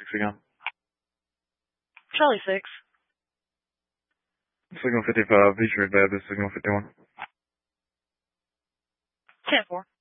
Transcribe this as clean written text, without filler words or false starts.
again. Charlie 6. Signal 55, be sure to add this signal 51. 10-4.